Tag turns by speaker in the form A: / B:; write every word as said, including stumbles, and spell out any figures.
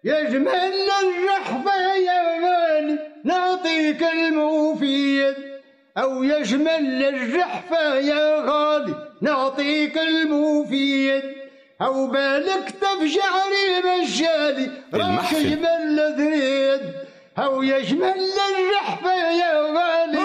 A: يا جمال الرحفة يا غالي نعطيك المفيد، أو يا جمال الرحفة يا غالي نعطيك المفيد، أو بالك تفجعري مجالي راك جمال ذريد، أو يا جمال الرحفة يا غالي